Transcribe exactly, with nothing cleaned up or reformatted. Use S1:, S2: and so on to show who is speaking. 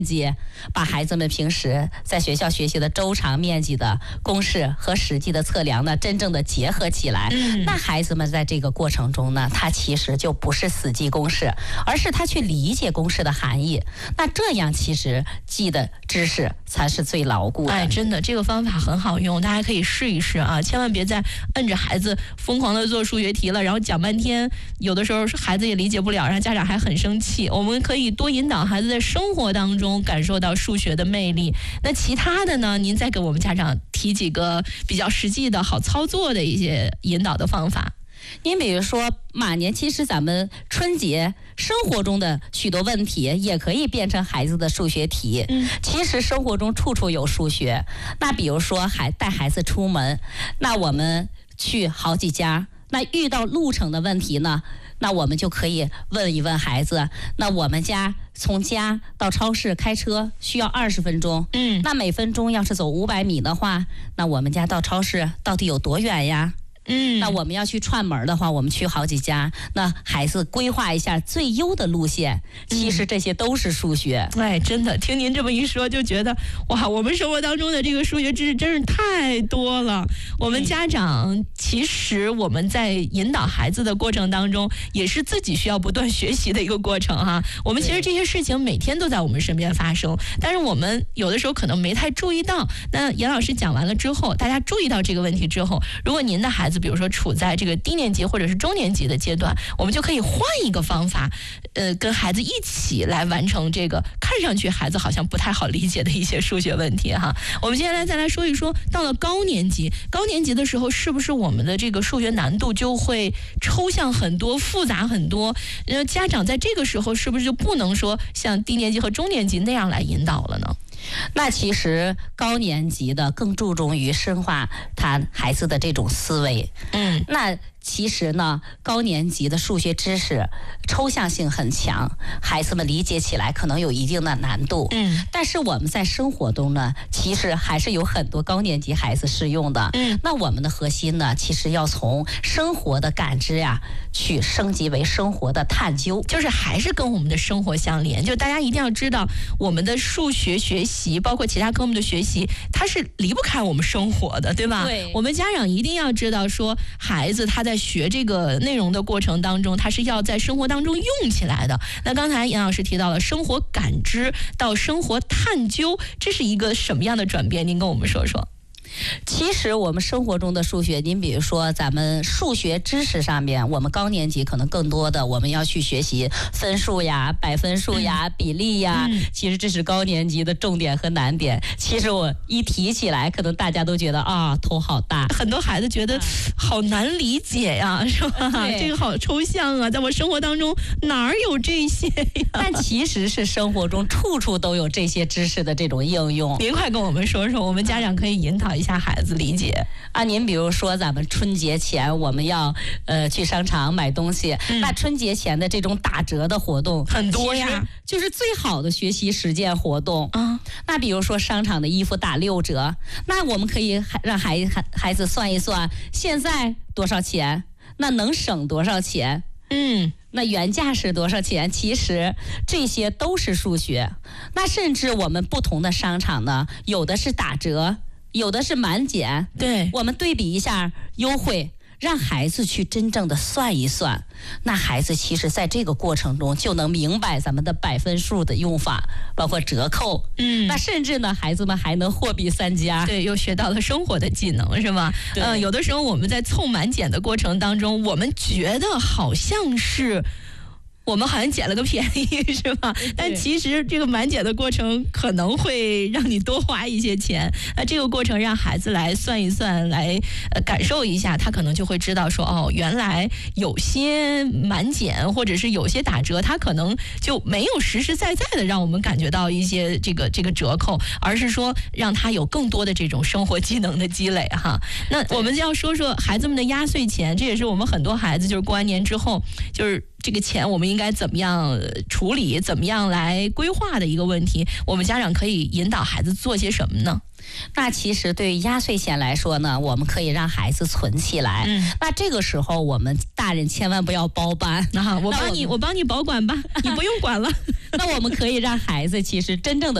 S1: 节，把孩子们平时在学校学习的周长面积的公式和实际的测量呢，真正的结合起来。嗯，那孩子们在这个过程中呢，他其实就不是死记公式，而是他去理解公式的含义。那这样其实记的知识才是最牢固的。
S2: 哎，真的，这个方法很好用，大家可以试一试啊！千万别再摁着孩子疯狂的做数学题了，然后讲半天，有的时候孩子也理解不了，然后家长还很生气。我们可以多引导孩子在生活当中感受到数学的魅力。那其他的呢，您再给我们家长提几个比较实际的好操作的一些引导的方法。
S1: 您比如说马年，其实咱们春节生活中的许多问题也可以变成孩子的数学题。嗯，其实生活中处处有数学。那比如说还带孩子出门，那我们去好几家，那遇到路程的问题呢，那我们就可以问一问孩子，那我们家从家到超市开车需要二十分钟，嗯，那每分钟要是走五百米的话，那我们家到超市到底有多远呀？嗯，那我们要去串门的话，我们去好几家，那孩子规划一下最优的路线，其实这些都是数学。
S2: 嗯、哎，真的，听您这么一说，就觉得哇，我们生活当中的这个数学知识真是太多了。我们家长其实我们在引导孩子的过程当中，也是自己需要不断学习的一个过程哈。我们其实这些事情每天都在我们身边发生，但是我们有的时候可能没太注意到。那严老师讲完了之后，大家注意到这个问题之后，如果您的孩子比如说处在这个低年级或者是中年级的阶段，我们就可以换一个方法，呃，跟孩子一起来完成这个看上去孩子好像不太好理解的一些数学问题哈。我们接下来再来说一说，到了高年级，高年级的时候，是不是我们的这个数学难度就会抽象很多、复杂很多？呃，家长在这个时候是不是就不能说像低年级和中年级那样来引导了呢？
S1: 那其实高年级的更注重于深化他孩子的这种思维。嗯，那其实呢，高年级的数学知识抽象性很强，孩子们理解起来可能有一定的难度。嗯，但是我们在生活中呢，其实还是有很多高年级孩子适用的。嗯，那我们的核心呢，其实要从生活的感知呀，去升级为生活的探究，
S2: 就是还是跟我们的生活相连。就大家一定要知道，我们的数学学习，包括其他科目的学习，它是离不开我们生活的，对吧？
S1: 对。
S2: 我们家长一定要知道说，孩子他在在学这个内容的过程当中，他是要在生活当中用起来的。那刚才杨老师提到了生活感知到生活探究，这是一个什么样的转变？您跟我们说说。
S1: 其实我们生活中的数学，您比如说咱们数学知识上面，我们高年级可能更多的我们要去学习分数呀、百分数呀、嗯、比例呀、嗯、其实这是高年级的重点和难点。其实我一提起来，可能大家都觉得啊头好大，
S2: 很多孩子觉得好难理解呀，是吧？这个好抽象啊，在我生活当中哪儿有这些呀？
S1: 但其实是生活中处处都有这些知识的这种应用。
S2: 您快跟我们说说，我们家长可以引导一下孩子理解
S1: 啊。您比如说咱们春节前我们要呃去商场买东西、嗯、那春节前的这种打折的活动
S2: 很多呀，
S1: 就是最好的学习实践活动啊。那比如说商场的衣服打六折，那我们可以让孩孩孩子算一算现在多少钱，那能省多少钱，嗯，那原价是多少钱？其实这些都是数学。那甚至我们不同的商场呢，有的是打折，有的是满减，
S2: 对，
S1: 我们对比一下优惠，让孩子去真正的算一算，那孩子其实在这个过程中就能明白咱们的百分数的用法，包括折扣，嗯，那甚至呢，孩子们还能货比三家，
S2: 对，又学到了生活的技能，是吧？嗯、呃，有的时候我们在凑满减的过程当中，我们觉得好像是。我们好像捡了个便宜，是吧？但其实这个满减的过程可能会让你多花一些钱。那这个过程让孩子来算一算，来呃感受一下，他可能就会知道说，哦，原来有些满减或者是有些打折，他可能就没有实实在在的让我们感觉到一些这个这个折扣，而是说让他有更多的这种生活技能的积累哈。那我们就要说说孩子们的压岁钱，这也是我们很多孩子就是过完年之后就是。这个钱我们应该怎么样处理，怎么样来规划的一个问题，我们家长可以引导孩子做些什么呢？
S1: 那其实对于压岁钱来说呢，我们可以让孩子存起来。
S2: 嗯，
S1: 那这个时候我们大人千万不要包办。
S2: 那好，我帮你，我帮你保管吧，你不用管了。
S1: 那我们可以让孩子其实真正的